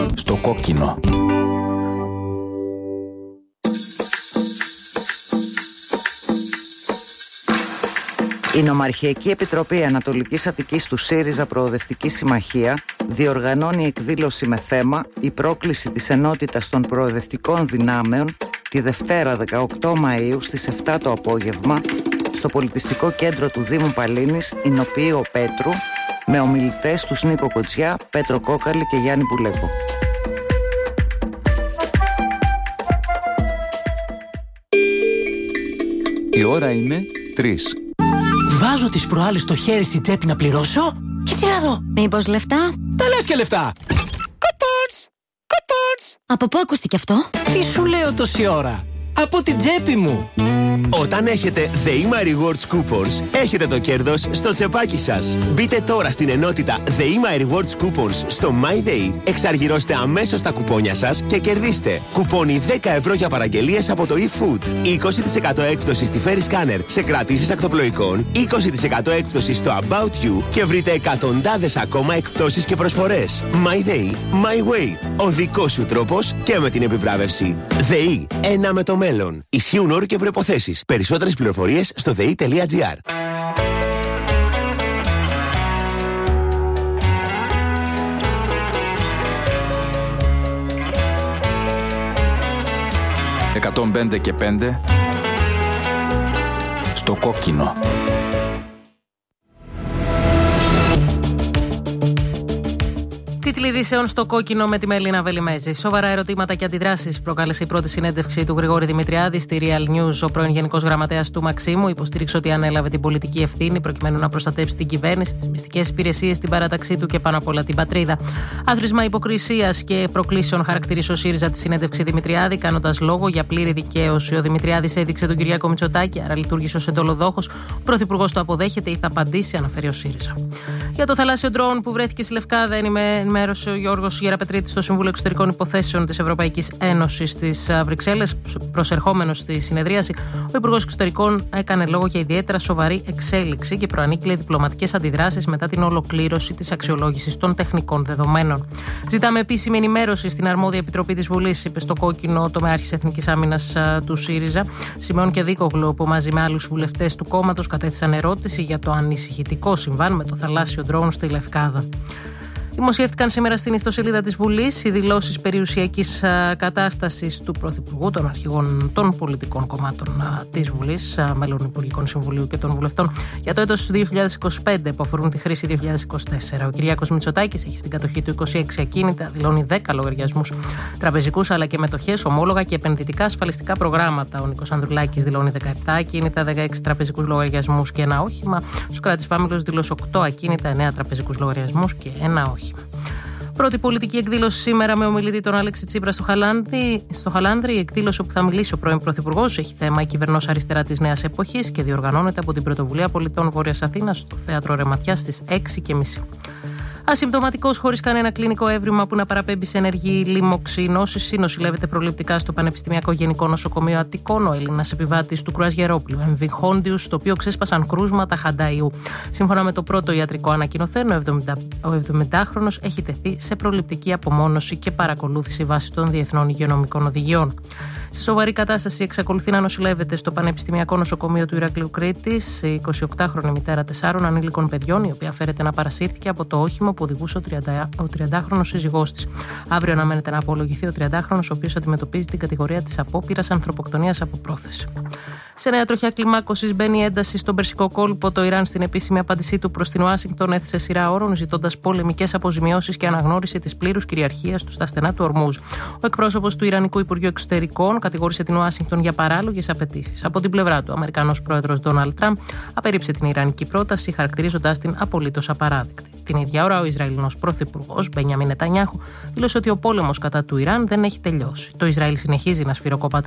Στο κόκκινο. Η Νομαρχιακή Επιτροπή Ανατολικής Αττικής του ΣΥΡΙΖΑ Προοδευτική Συμμαχία διοργανώνει εκδήλωση με θέμα «Η πρόκληση της ενότητας των προοδευτικών δυνάμεων» τη Δευτέρα 18 Μαΐου στις 7 το απόγευμα στο Πολιτιστικό Κέντρο του Δήμου Παλίνης, Ηνοποιείο Πέτρου, με ομιλητές τους Νίκο Κοτσιά, Πέτρο Κόκαλη και Γιάννη Πουλέκο. Η ώρα είναι 3. Βάζω τις προάλλες στο χέρι στη τσέπη να πληρώσω και τι να δω. Μήπως λεφτά? Τα λες και λεφτά. Coupons. Από πού ακούστηκε αυτό? Τι σου λέω τόση ώρα? Από την τσέπη μου. Όταν έχετε ΔΕΗΜΑ Rewards Coupons, έχετε το κέρδος στο τσεπάκι σας. Μπείτε τώρα στην ενότητα ΔΕΗΜΑ Rewards Coupons στο MyDay, εξαργυρώστε αμέσως τα κουπόνια σας και κερδίστε κουπόνι 10 ευρώ για παραγγελίες από το eFood, 20% έκπτωση στη Ferry Scanner σε κρατήσεις ακτοπλοϊκών, 20% έκπτωση στο About You και βρείτε εκατοντάδες ακόμα εκπτώσεις και προσφορές. MyDay, My Way, ο δικός σου τρόπος και με την επιβράβευση. ΔΕΗ, ένα με το μέλλον. Ισχύουν όροι και προϋποθέσεις. Περισσότερες πληροφορίες στο dei.gr. «105 και 5» στο κόκκινο. Τίτλοι ειδήσεων στο κόκκινο με τη Μελίνα Βελιμέζη. Σοβαρά ερωτήματα και αντιδράσεις προκάλεσε η πρώτη συνέντευξη του Γρηγόρη Δημητριάδη στη Real News. Ο πρώην Γενικός Γραμματέας του Μαξίμου υποστήριξε ότι ανέλαβε την πολιτική ευθύνη προκειμένου να προστατεύσει την κυβέρνηση, τις μυστικές υπηρεσίες, την παράταξή του και πάνω απ' όλα την πατρίδα. Άθροισμα υποκρισίας και προκλήσεων χαρακτήρισε ο ΣΥΡΙΖΑ τη συνέντευξη Δημητριάδη, κάνοντας λόγο για πλήρη δικαίωση. Ο Δημητριάδης έδειξε τον Κυριάκο Μητσοτάκη, άρα λειτουργήσε ως εντολοδόχος. Ο Πρωθυπουργός το αποδέχεται ή θα απαντήσει, αναφέρει ο ΣΥΡΙΖΑ. Για το θαλάσσιο ντρόουν που βρέθηκε στη Λευκάδα, ενημέρωσε ο Γιώργος Γεραπετρίτης στο Συμβούλιο Εξωτερικών Υποθέσεων της Ευρωπαϊκής Ένωσης στις Βρυξέλλες. Προσερχόμενος στη συνεδρίαση, ο Υπουργός Εξωτερικών έκανε λόγο για ιδιαίτερα σοβαρή εξέλιξη και προανήγγειλε διπλωματικές αντιδράσεις μετά την ολοκλήρωση της αξιολόγησης των τεχνικών δεδομένων. Ζητάμε επίσημη ενημέρωση στην αρμόδια επιτροπή της Βουλής, είπε στο κόκκινο τομεάρχης Εθνικής Άμυνας του ΣΥΡΙΖΑ, Σιμεών και Δίκογλου, που μαζί με άλλους βουλευτές του κόμματος κατέθεσαν ερώτηση για το ανησυχητικό συμβάν με το θαλάσσιο ντρόουν στη Λευκάδα. Δημοσιεύτηκαν σήμερα στην ιστοσελίδα της Βουλής οι δηλώσεις περιουσιακής κατάστασης του Πρωθυπουργού, των αρχηγών των πολιτικών κομμάτων της Βουλής, μέλων Υπουργικών Συμβουλίου και των βουλευτών για το έτος 2025 που αφορούν τη χρήση 2024. Ο Κυριάκος Μητσοτάκης έχει στην κατοχή του 26 ακίνητα, δηλώνει 10 λογαριασμούς τραπεζικούς αλλά και μετοχές, ομόλογα και επενδυτικά ασφαλιστικά προγράμματα. Ο Νίκος Ανδρουλάκης δηλώνει 17 ακίνητα, 16 τραπεζικούς λογαριασμούς και ένα όχημα. Ο Σωκράτης Φάμιλος δήλωσε 8 ακίνητα, 9 τραπεζικούς λογαριασμούς και ένα όχημα. Πρώτη πολιτική εκδήλωση σήμερα με ομιλητή τον Αλέξη Τσίπρα στο Χαλάνδρη. Η εκδήλωση όπου θα μιλήσει ο πρώην Πρωθυπουργός έχει θέμα η κυβερνός αριστερά της νέας εποχής και διοργανώνεται από την Πρωτοβουλία Πολιτών Βόρειας Αθήνας στο Θέατρο Ρεματιάς στις 6:30. Ασυμπτωματικός, χωρίς κανένα κλινικό έβριμα που να παραπέμπει σε ενεργή λοιμοξινόση, νοσηλεύεται προληπτικά στο Πανεπιστημιακό Γενικό Νοσοκομείο Αττικών ο Έλληνας επιβάτης του κρουαζιερόπλου MV Hondius, στο οποίο ξέσπασαν κρούσματα χανταϊού. Σύμφωνα με το πρώτο ιατρικό ανακοινωθέν, ο 70χρονος έχει τεθεί σε προληπτική απομόνωση και παρακολούθηση βάσει των διεθνών υγειονομικών οδηγιών. Σε σοβαρή κατάσταση εξακολουθεί να νοσηλεύεται στο Πανεπιστημιακό Νοσοκομείο του Ηρακλείου Κρήτης η 28χρονη μητέρα 4 ανήλικων παιδιών, η οποία φέρεται να παρασύρθηκε από το όχημα που οδηγούσε ο 30χρονος σύζυγός της. Αύριο αναμένεται να απολογηθεί ο 30χρονος, ο οποίος αντιμετωπίζει την κατηγορία της απόπειρας ανθρωποκτονίας από πρόθεση. Σε νέα τροχιά κλιμάκωσης μπαίνει ένταση στον Περσικό κόλπο. Το Ιράν, στην επίσημη απάντησή του προς την Ουάσιγκτον, έθεσε σειρά όρων, ζητώντας πολεμικές αποζημιώσεις και αναγνώριση της πλήρους κυριαρχίας του στα στενά του Ορμούζ. Ο εκπρόσωπος του Ιρανικού Υπουργείου Εξωτερικών κατηγόρησε την Ουάσιγκτον για παράλογες απαιτήσεις. Από την πλευρά του, ο Αμερικανός πρόεδρος Ντόναλντ Τραμπ απέρριψε την ιρανική πρόταση, χαρακτηρίζοντας την απολύτως απαράδεκτη. Την ίδια ώρα, ο Ισραηλινός πρωθυπουργός Μπενιαμίν Νετανιάχου δήλωσε ότι ο πόλεμος κατά του Ιράν δεν έχει τελειώσει. Το Ισραήλ συνεχίζει να σφυροκοπά